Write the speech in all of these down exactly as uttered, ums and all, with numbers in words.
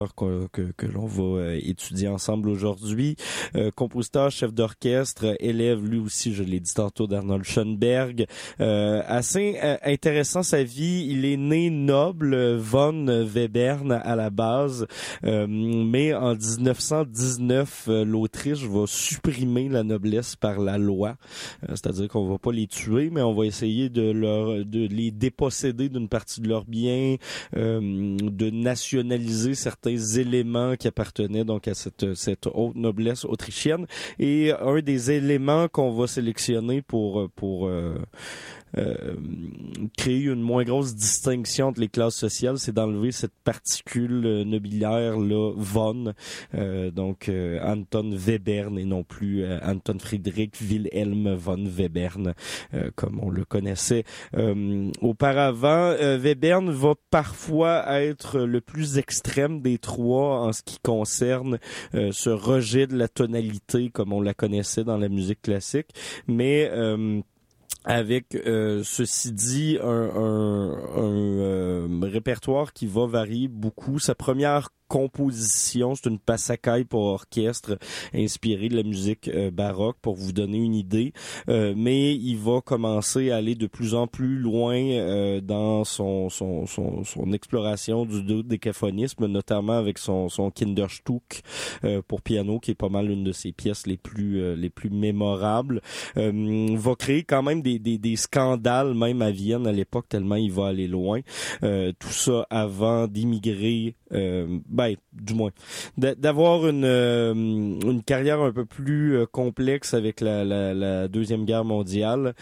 Que, que, que l'on va euh, étudier ensemble aujourd'hui. Euh, compositeur, chef d'orchestre, élève lui aussi, je l'ai dit tantôt, d'Arnold Schoenberg. Euh, assez euh, intéressant sa vie. Il est né noble, von Webern à la base, euh, mais en dix-neuf cent dix-neuf, euh, l'Autriche va supprimer la noblesse par la loi. Euh, c'est-à-dire qu'on va pas les tuer, mais on va essayer de leur de les déposséder d'une partie de leurs biens, euh, de nationaliser certains éléments qui appartenaient donc à cette cette haute noblesse autrichienne. Et un des éléments qu'on va sélectionner pour pour euh, euh, créer une moins grosse distinction entre les classes sociales, c'est d'enlever cette particule nobiliaire là, von, euh, donc euh, Anton Webern et non plus euh, Anton Friedrich Wilhelm von Webern, euh, comme on le connaissait euh, auparavant. Euh, Webern va parfois être le plus extrême des trois en ce qui concerne euh, ce rejet de la tonalité comme on la connaissait dans la musique classique, mais euh, avec, euh, ceci dit, un, un, un euh, répertoire qui va varier beaucoup. Sa première composition, c'est une passacaille pour orchestre inspirée de la musique euh, baroque, pour vous donner une idée. Euh, mais il va commencer à aller de plus en plus loin euh, dans son, son, son, son exploration du dodécaphonisme, notamment avec son, son Kinderstück euh, pour piano, qui est pas mal une de ses pièces les plus, euh, les plus mémorables. Euh, va créer quand même des, des, des scandales, même à Vienne à l'époque, tellement il va aller loin. Euh, tout ça avant d'immigrer, euh, ben, du moins, d'avoir une euh, une carrière un peu plus euh, complexe avec la, la, la Deuxième Guerre mondiale,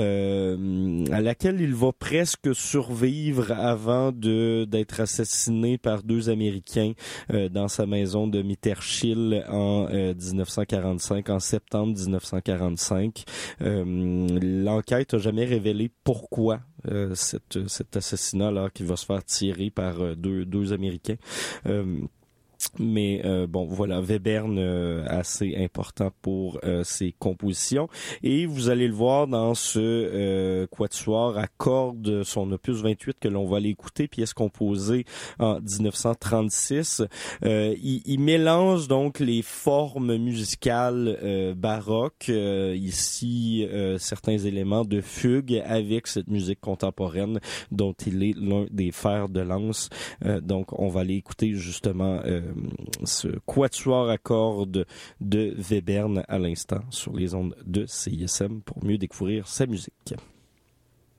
euh, à laquelle il va presque survivre avant de d'être assassiné par deux Américains euh, dans sa maison de Mitterschil en euh, dix-neuf cent quarante-cinq, en septembre dix-neuf cent quarante-cinq. Euh, l'enquête a jamais révélé pourquoi Euh, cet, cet assassinat là qui va se faire tirer par euh, deux, deux Américains. Euh, Mais euh, bon, voilà, Webern euh, assez important pour euh, ses compositions. Et vous allez le voir dans ce euh, quatuor à cordes, son opus vingt-huit que l'on va aller écouter, pièce composée en dix-neuf cent trente-six. Euh, il, il mélange donc les formes musicales euh, baroques, euh, ici euh, certains éléments de fugue avec cette musique contemporaine dont il est l'un des fers de lance. Euh, donc on va aller écouter justement euh, ce quatuor à cordes de Webern à l'instant sur les ondes de C I S M pour mieux découvrir sa musique.